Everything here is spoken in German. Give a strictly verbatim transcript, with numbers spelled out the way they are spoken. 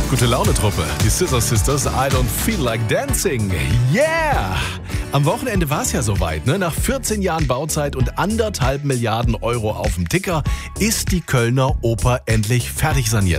Gute Laune-Truppe, die Scissor Sisters, I don't feel like dancing. Yeah! Am Wochenende war es ja soweit, ne? Nach vierzehn Jahren Bauzeit und anderthalb Milliarden Euro auf dem Ticker ist die Kölner Oper endlich fertig saniert.